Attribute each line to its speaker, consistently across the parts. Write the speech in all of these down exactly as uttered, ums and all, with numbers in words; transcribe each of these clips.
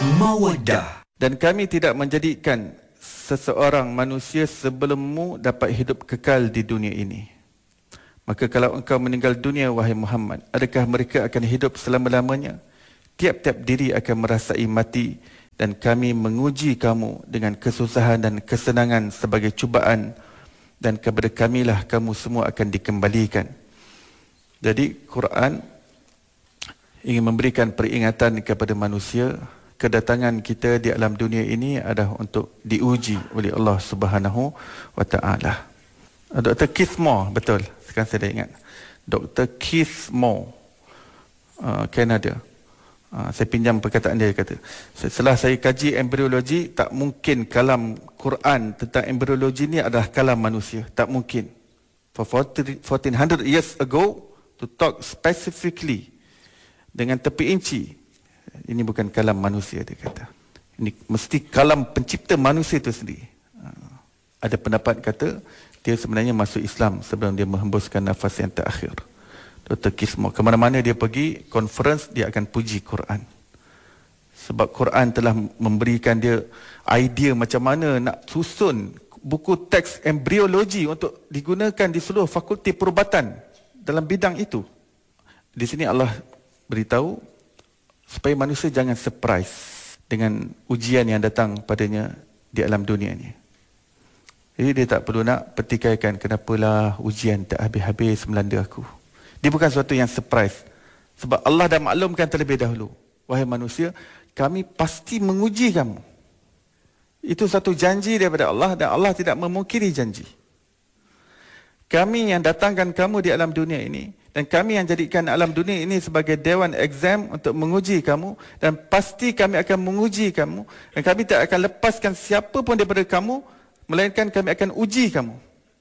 Speaker 1: Mawaddah. Dan kami tidak menjadikan seseorang manusia sebelummu dapat hidup kekal di dunia ini. Maka kalau engkau meninggal dunia, wahai Muhammad, adakah mereka akan hidup selama-lamanya? Tiap-tiap diri akan merasai mati, dan kami menguji kamu dengan kesusahan dan kesenangan sebagai cubaan, dan kepada kamilah kamu semua akan dikembalikan. Jadi Quran ingin memberikan peringatan kepada manusia, kedatangan kita di alam dunia ini adalah untuk diuji oleh Allah Subhanahu wa taala. Doktor Keith Moore, betul, sekarang saya dah ingat. Doktor Keith Moore, uh, Kanada. Uh, saya pinjam perkataan dia, kata, setelah saya kaji embriologi, tak mungkin kalam Quran tentang embriologi ni adalah kalam manusia. Tak mungkin. For fourteen hundred years ago, to talk specifically dengan tepi inci, ini bukan kalam manusia, dia kata. Ini mesti kalam pencipta manusia itu sendiri. Uh, ada pendapat kata, dia sebenarnya masuk Islam sebelum dia menghembuskan nafas yang terakhir. Doktor Kismo, kemana-mana dia pergi, conference, dia akan puji Quran. Sebab Quran telah memberikan dia idea macam mana nak susun buku teks embriologi untuk digunakan di seluruh fakulti perubatan dalam bidang itu. Di sini Allah beritahu supaya manusia jangan surprise dengan ujian yang datang padanya di alam dunia ini. Jadi dia tak perlu nak petikaikan kenapalah ujian tak habis-habis melanda aku. Dia bukan sesuatu yang surprise. Sebab Allah dah maklumkan terlebih dahulu. Wahai manusia, kami pasti menguji kamu. Itu satu janji daripada Allah, dan Allah tidak memungkiri janji. Kami yang datangkan kamu di alam dunia ini, dan kami yang jadikan alam dunia ini sebagai dewan exam untuk menguji kamu, dan pasti kami akan menguji kamu, dan kami tak akan lepaskan siapa pun daripada kamu, melainkan kami akan uji kamu.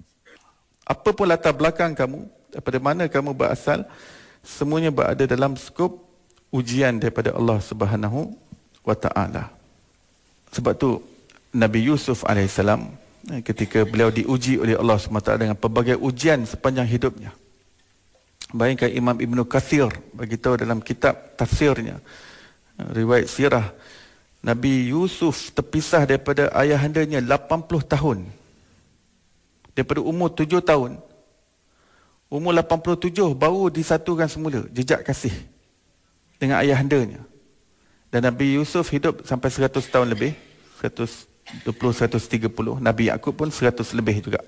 Speaker 1: Apa pun latar belakang kamu, daripada mana kamu berasal, semuanya berada dalam skop ujian daripada Allah Subhanahu wa taala. Sebab tu Nabi Yusuf alaihissalam, ketika beliau diuji oleh Allah subhanahu wa taala dengan pelbagai ujian sepanjang hidupnya. Bayangkan Imam Ibn Kathir beritahu dalam kitab tafsirnya, riwayat sirah, Nabi Yusuf terpisah daripada ayahandanya lapan puluh tahun. Daripada umur tujuh tahun, umur lapan puluh tujuh baru disatukan semula jejak kasih dengan ayahandanya. Dan Nabi Yusuf hidup sampai seratus tahun lebih, seratus dua puluh, seratus tiga puluh. Nabi Yaqub pun seratus lebih juga.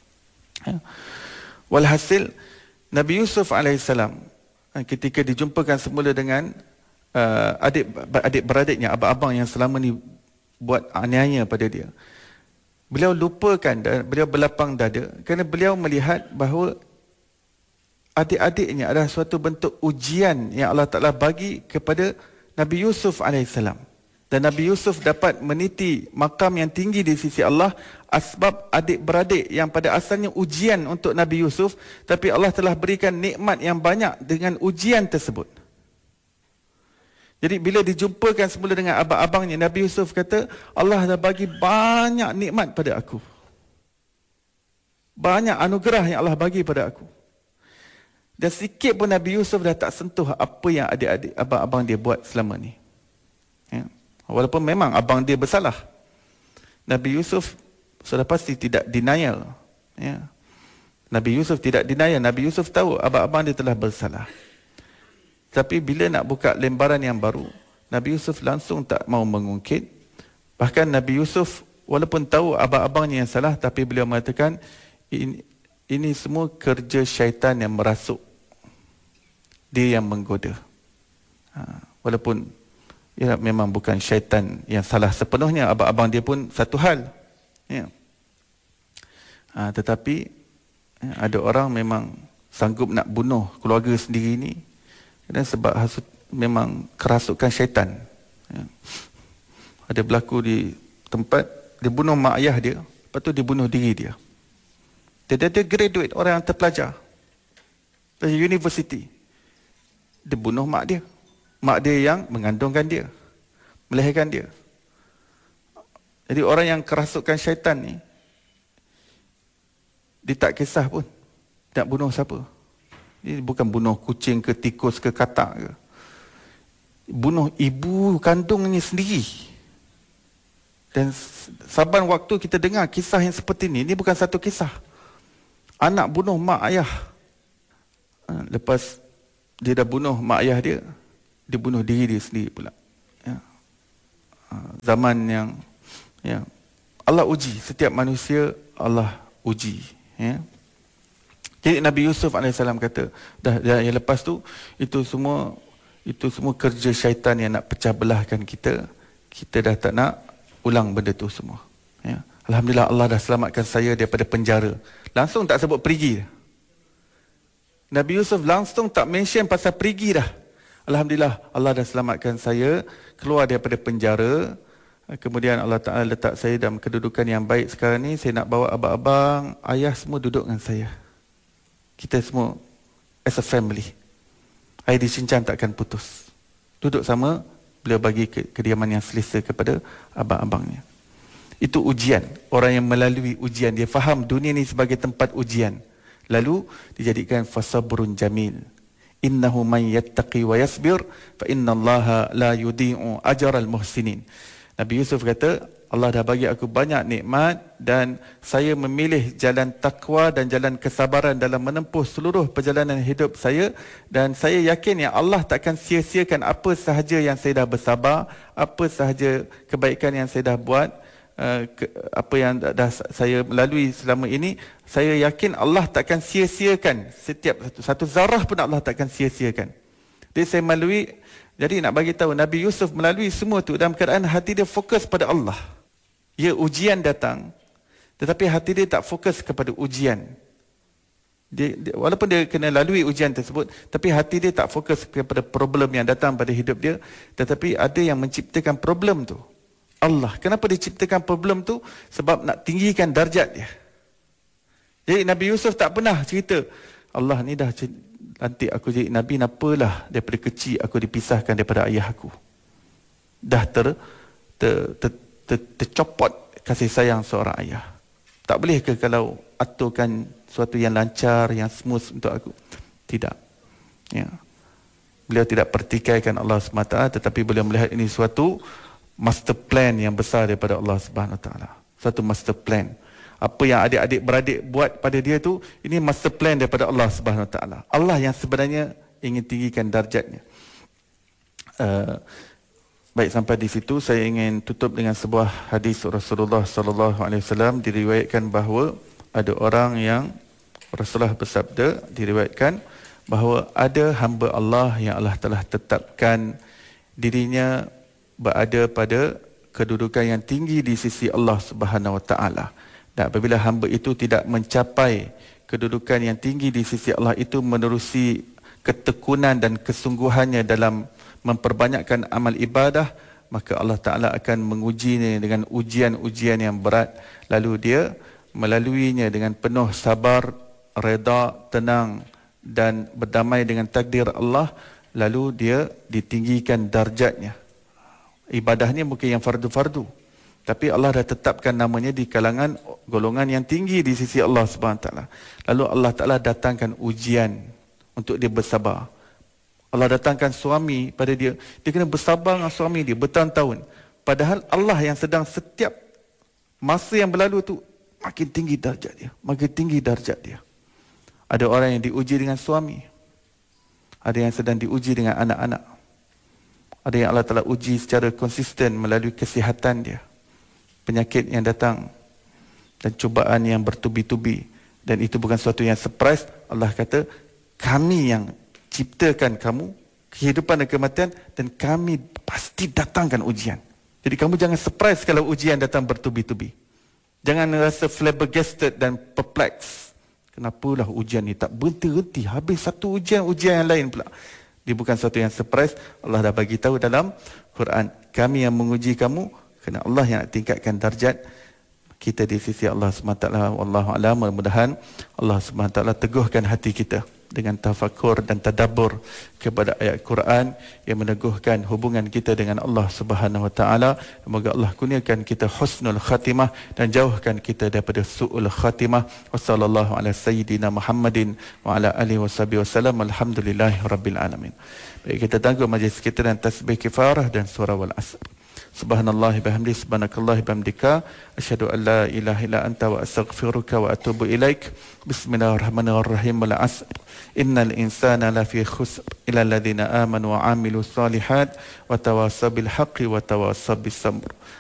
Speaker 1: Walhasil, Nabi Yusuf alaihissalam ketika dijumpakan semula dengan Uh, adik adik beradiknya, abang-abang yang selama ni buat aniaya pada dia, beliau lupakan dan beliau berlapang dada kerana beliau melihat bahawa adik-adiknya adalah suatu bentuk ujian yang Allah Ta'ala bagi kepada Nabi Yusuf alaihissalam. Dan Nabi Yusuf dapat meniti makam yang tinggi di sisi Allah asbab adik-beradik yang pada asalnya ujian untuk Nabi Yusuf, tapi Allah telah berikan nikmat yang banyak dengan ujian tersebut. Jadi bila dijumpakan semula dengan abang-abangnya, Nabi Yusuf kata, Allah dah bagi banyak nikmat pada aku. Banyak anugerah yang Allah bagi pada aku. Dan sikit pun Nabi Yusuf dah tak sentuh apa yang adik-adik abang-abang dia buat selama ni. Ya. Walaupun memang abang dia bersalah, Nabi Yusuf sudah pasti tidak denial. Ya. Nabi Yusuf tidak denial. Nabi Yusuf tahu abang-abang dia telah bersalah. Tapi bila nak buka lembaran yang baru, Nabi Yusuf langsung tak mau mengungkit. Bahkan Nabi Yusuf walaupun tahu abang-abangnya yang salah, tapi beliau mengatakan ini, ini semua kerja syaitan yang merasuk. Dia yang menggoda. Ha, walaupun ya, memang bukan syaitan yang salah sepenuhnya, abang-abang dia pun satu hal. Ya. Ha, tetapi ya, ada orang memang sanggup nak bunuh keluarga sendiri ni, dan sebab hasut, memang kerasukan syaitan. Ya. Ada berlaku di tempat, dia bunuh mak ayah dia, lepas tu dia bunuh diri dia. Dia ada graduate, orang yang terpelajar dari universiti. Dia bunuh mak dia. Mak dia yang mengandungkan dia, melahirkan dia. Jadi orang yang kerasukan syaitan ni, dia tak kisah pun nak bunuh siapa. Ini bukan bunuh kucing ke tikus ke katak ke. bunuh ibu kandungnya sendiri. Dan saban waktu kita dengar kisah yang seperti ini, ini bukan satu kisah. Anak bunuh mak ayah. Lepas dia dah bunuh mak ayah dia, dia bunuh diri dia sendiri pula. Ya. Zaman yang ya, Allah uji setiap manusia, Allah uji. Ya. Jadi Nabi Yusuf alaihissalam kata, dah, dah yang lepas tu, itu semua itu semua kerja syaitan yang nak pecah belahkan kita. Kita dah tak nak ulang benda tu semua. Ya. Alhamdulillah Allah dah selamatkan saya daripada penjara. Langsung tak sebut perigi. Nabi Yusuf langsung tak mention pasal perigi dah. Alhamdulillah Allah dah selamatkan saya keluar daripada penjara. Kemudian Allah Ta'ala letak saya dalam kedudukan yang baik sekarang ni. Saya nak bawa abang-abang, ayah semua duduk dengan saya. Kita semua as a family. Air di cincang takkan putus. Duduk sama, beliau bagi ke, kediaman yang selesa kepada abang-abangnya. Itu ujian. Orang yang melalui ujian, dia faham dunia ni sebagai tempat ujian. Lalu dijadikan fasabrun jamil. Innahu man yattaqi wa yasbir fa innallaha la yudhi'u ajral muhsinin. Nabi Yusuf kata, Allah dah bagi aku banyak nikmat dan saya memilih jalan takwa dan jalan kesabaran dalam menempuh seluruh perjalanan hidup saya, dan saya yakin yang Allah takkan sia-siakan apa sahaja yang saya dah bersabar, apa sahaja kebaikan yang saya dah buat, uh, ke, apa yang dah, dah saya melalui selama ini. Saya yakin Allah takkan sia-siakan setiap satu, satu zarah pun Allah takkan sia-siakan. Jadi saya melalui, jadi nak bagi tahu Nabi Yusuf melalui semua tu dalam keadaan hati dia fokus pada Allah. Ya, ujian datang, tetapi hati dia tak fokus kepada ujian. Dia, dia, walaupun dia kena lalui ujian tersebut, tapi hati dia tak fokus kepada problem yang datang pada hidup dia. Tetapi ada yang menciptakan problem tu, Allah. Kenapa dia ciptakan problem tu? Sebab nak tinggikan darjat dia. Jadi Nabi Yusuf tak pernah cerita, Allah ni dah lantik aku jadi Nabi, nampalah daripada kecil aku dipisahkan daripada ayah aku. Dah ter, ter, ter Ter, tercopot kasih sayang seorang ayah. Tak boleh ke kalau aturkan sesuatu yang lancar, yang smooth untuk aku? Tidak. Ya. Beliau tidak pertikaikan Allah subhanahu wa taala, tetapi beliau melihat ini suatu master plan yang besar daripada Allah subhanahu wa taala. Suatu master plan. Apa yang adik-adik beradik buat pada dia tu, ini master plan daripada Allah subhanahu wa taala. Allah yang sebenarnya ingin tinggikan darjatnya. Uh, Baik, sampai di situ saya ingin tutup dengan sebuah hadis Rasulullah sallallahu alaihi wasallam. Diriwayatkan bahawa ada orang yang Rasulullah bersabda, diriwayatkan bahawa ada hamba Allah yang Allah telah tetapkan dirinya berada pada kedudukan yang tinggi di sisi Allah Subhanahu wa taala. Dan apabila hamba itu tidak mencapai kedudukan yang tinggi di sisi Allah itu menerusi ketekunan dan kesungguhannya dalam memperbanyakkan amal ibadah, maka Allah Ta'ala akan mengujinya dengan ujian-ujian yang berat. Lalu dia melaluinya dengan penuh sabar, reda, tenang dan berdamai dengan takdir Allah. Lalu dia ditinggikan darjatnya. Ibadahnya mungkin yang fardu-fardu, tapi Allah dah tetapkan namanya di kalangan golongan yang tinggi di sisi Allah Subhanahu Wa Taala. Lalu Allah Ta'ala datangkan ujian untuk dia bersabar. Allah datangkan suami pada dia, dia kena bersabar dengan suami dia bertahun-tahun. Padahal Allah yang sedang setiap masa yang berlalu tu makin tinggi darjat dia, makin tinggi darjat dia. Ada orang yang diuji dengan suami, ada yang sedang diuji dengan anak-anak, ada yang Allah Ta'ala uji secara konsisten melalui kesihatan dia, penyakit yang datang dan cubaan yang bertubi-tubi. Dan itu bukan sesuatu yang surprise. Allah kata, kami yang ciptakan kamu, kehidupan dan kematian, dan kami pasti datangkan ujian. Jadi kamu jangan surprise kalau ujian datang bertubi-tubi. Jangan rasa flabbergasted dan perplex. Kenapalah ujian ni tak berhenti-henti, habis satu ujian, ujian yang lain pula. Dia bukan sesuatu yang surprise. Allah dah bagi tahu dalam Quran, kami yang menguji kamu, kerana Allah yang nak tingkatkan darjat kita di sisi Allah subhanahu wa taala. Wallahu a'lam. Mudah-mudahan Allah subhanahu wa taala teguhkan hati kita dengan tafakur dan tadabbur kepada ayat Quran yang meneguhkan hubungan kita dengan Allah Subhanahu Wa Taala. Semoga Allah kurniakan kita husnul khatimah dan jauhkan kita daripada su'ul khatimah. Wassallallahu ala sayyidina Muhammadin wa ala alihi washabihi wasallam. Alhamdulillahi rabbil alamin. Baik, kita tangguh majlis kita dan tasbih kifarah dan surah wal asr. Subhanallah bihamdi, subhanakallah bihamdika, asyhadu an la ilaha illa anta wa astaghfiruka wa atubu ilaik. Bismillahirrahmanirrahim. Wal asr innal insana lafi khusr illa alladhina amanu wa amilu salihat wa tawassaw bil haqqi wa tawassaw bis sabr.